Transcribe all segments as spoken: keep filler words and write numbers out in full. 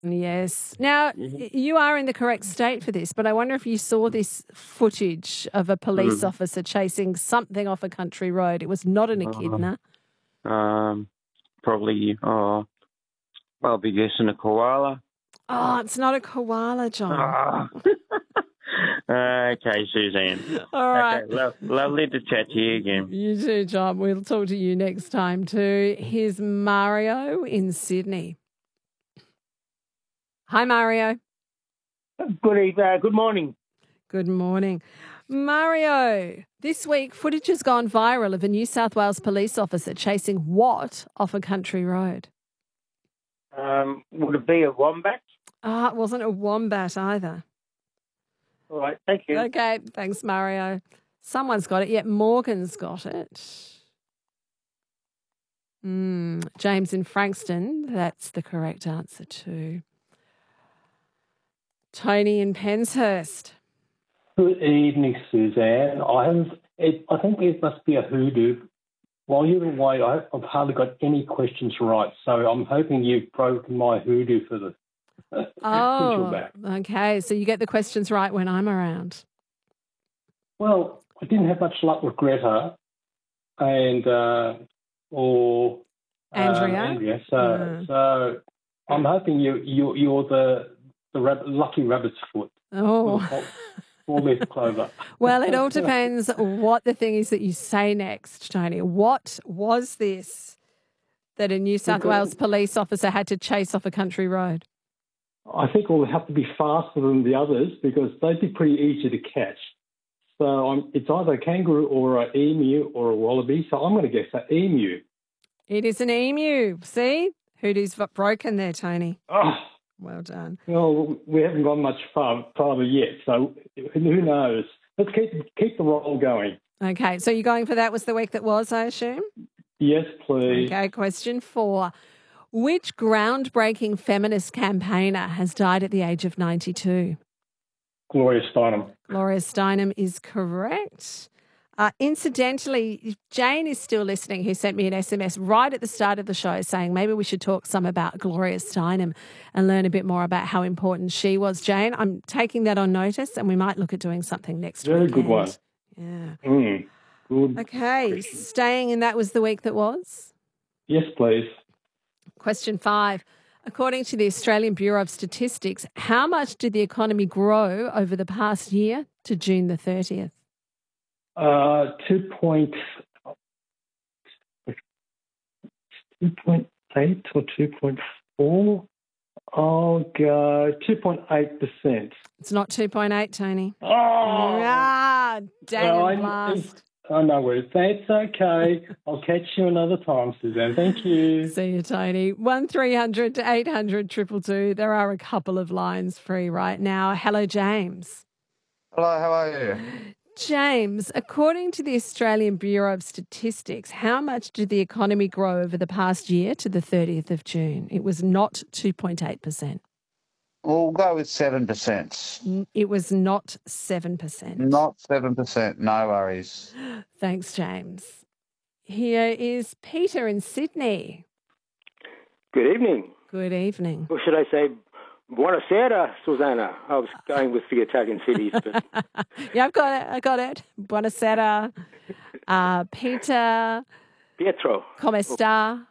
Yes. Now, Mhm. you are in the correct state for this, but I wonder if you saw this footage of a police Mm. officer chasing something off a country road. It was not an echidna. Uh, um, probably, oh, I'll be guessing a koala. Oh, it's not a koala, John. Ah. Okay, Suzanne. All right. Okay, lo- lovely to chat to you again. You too, John. We'll talk to you next time too. Here's Mario in Sydney. Hi, Mario. Good evening. Uh, good morning. Good morning. Mario, this week footage has gone viral of a New South Wales police officer chasing what off a country road? Um, would it be a wombat? Ah, it wasn't a wombat either. All right, thank you. Okay, thanks, Mario. Someone's got it. Yet Morgan's got it. Mm, James in Frankston, that's the correct answer too. Tony in Penshurst. Good evening, Suzanne. I have, it, I think it must be a hoodoo. While you're away, I, I've hardly got any questions right, so I'm hoping you've broken my hoodoo for the since you're Oh, back. okay. So you get the questions right when I'm around. Well, I didn't have much luck with Greta and uh, or um, Andrea? Andrea, so Mm. so I'm hoping you you you're the the rab- lucky rabbit's foot. Oh. Four, four leaf clover. Well, it all depends what the thing is that you say next, Tony. What was this that a New South Because- Wales police officer had to chase off a country road? I think we'll have to be faster than the others because they'd be pretty easy to catch. So I'm, it's either a kangaroo or an emu or a wallaby. So I'm going to guess an emu. It is an emu. See? Hoodoo's broken there, Tony. Oh, Well done. well, we haven't gone much far, farther yet. So who knows? Let's keep keep the roll going. Okay, so you're going for that was the week that was, I assume? Yes, please. Okay, question four. Which groundbreaking feminist campaigner has died at the age of ninety-two? Gloria Steinem. Gloria Steinem is correct. Uh, incidentally, if Jane is still listening, who sent me an S M S right at the start of the show saying maybe we should talk some about Gloria Steinem and learn a bit more about how important she was. Jane, I'm taking that on notice and we might look at doing something next Very weekend. good one. Yeah. Mm, good. Okay, question. staying in that was the week that was. Yes, please. Question five. According to the Australian Bureau of Statistics, how much did the economy grow over the past year to June the thirtieth? Uh, two point two point eight or two point four. I'll go two point eight percent. It's not two point eight, Tony. Oh, Ah, dang well, it, I- blast. oh, no worries. That's okay. I'll catch you another time, Suzanne. Thank you. See you, Tony. one three hundred to eight hundred two two two. There are a couple of lines free right now. Hello, James. Hello, how are you? James, according to the Australian Bureau of Statistics, how much did the economy grow over the past year to the thirtieth of June? It was not two point eight percent. We'll go with seven percent. It was not seven percent. Not seven percent, no worries. Thanks, James. Here is Peter in Sydney. Good evening. Good evening. Or should I say, buonasera, Susanna. I was going with the Italian cities, but Yeah, I've got it. I got it. Buonasera. Uh, Peter, Pietro. come sta?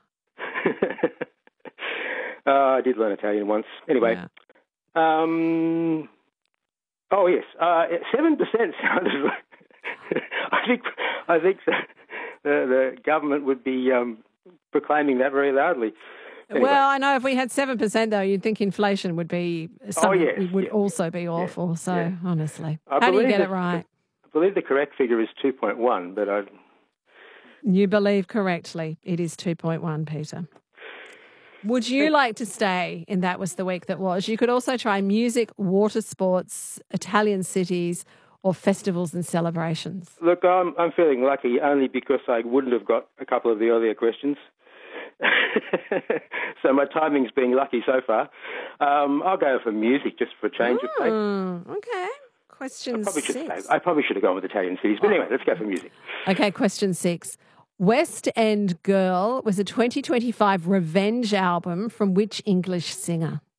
uh, I did learn Italian once. Anyway. Yeah. Um, oh, yes. Uh, seven percent sounded like... I think, I think the, the, the government would be um, proclaiming that very loudly. Anyway. Well, I know if we had seven percent, though, you'd think inflation would be something yes, that would yes. also be awful. So, yeah. honestly, I how do you believe get that- it right? I believe the correct figure is two point one, but I... You believe correctly. It is two point one, Peter. Would you like to stay in That Was the Week That Was? You could also try music, water sports, Italian cities, or festivals and celebrations. Look, I'm, I'm feeling lucky only because I wouldn't have got a couple of the earlier questions. So my timing's being lucky so far. Um, I'll go for music just for a change of pace. Mm, okay. Question I probably, should six. say, I probably should have gone with Italian cities. But anyway, let's go for music. Okay, question six. West End Girl was a twenty twenty-five revenge album from which English singer?